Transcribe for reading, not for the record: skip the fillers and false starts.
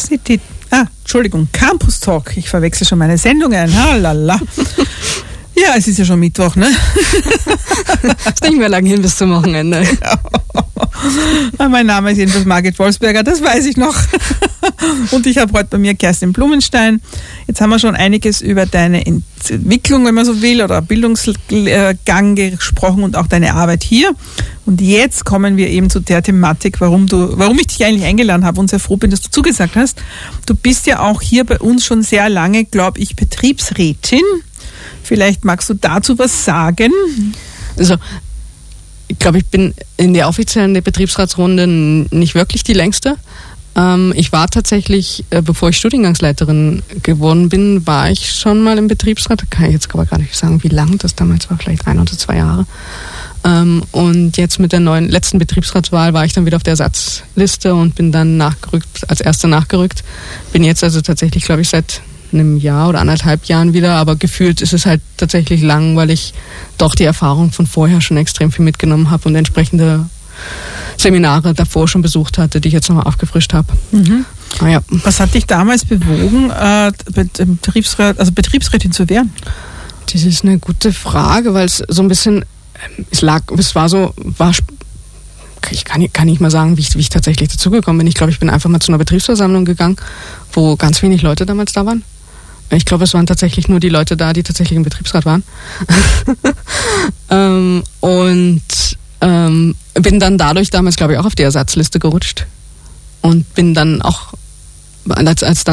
Entschuldigung, Campus Talk. Ich verwechsel schon meine Sendungen. Halala. Ja, es ist ja schon Mittwoch, ne? Ist nicht mehr lang hin bis zum Wochenende. Ja. Mein Name ist jedenfalls Margit Wolfsberger, das weiß ich noch. Und ich habe heute bei mir Kerstin Blumenstein. Jetzt haben wir schon einiges über deine Entwicklung, wenn man so will, oder Bildungsgang gesprochen und auch deine Arbeit hier. Und jetzt kommen wir eben zu der Thematik, warum ich dich eigentlich eingeladen habe und sehr froh bin, dass du zugesagt hast. Du bist ja auch hier bei uns schon sehr lange, glaube ich, Betriebsrätin. Vielleicht magst du dazu was sagen? Also, ich glaube, ich bin in der offiziellen Betriebsratsrunde nicht wirklich die längste. Ich war tatsächlich, bevor ich Studiengangsleiterin geworden bin, war ich schon mal im Betriebsrat. Da kann ich jetzt aber gar nicht sagen, wie lang das damals war, vielleicht 1 oder 2 Jahre. Und jetzt mit der letzten Betriebsratswahl war ich dann wieder auf der Ersatzliste und bin dann als Erste nachgerückt. Bin jetzt also tatsächlich, glaube ich, seit einem Jahr oder 1,5 Jahren wieder, aber gefühlt ist es halt tatsächlich lang, weil ich doch die Erfahrung von vorher schon extrem viel mitgenommen habe und entsprechende Seminare davor schon besucht hatte, die ich jetzt nochmal aufgefrischt habe. Mhm. Ja. Was hat dich damals bewogen, Betriebsrätin zu werden? Das ist eine gute Frage, weil es so ein bisschen, ich kann nicht mal sagen, wie ich tatsächlich dazugekommen bin. Ich glaube, ich bin einfach mal zu einer Betriebsversammlung gegangen, wo ganz wenig Leute damals da waren. Ich glaube, es waren tatsächlich nur die Leute da, die tatsächlich im Betriebsrat waren. Bin dann dadurch damals, glaube ich, auch auf die Ersatzliste gerutscht. Und bin dann auch, als dann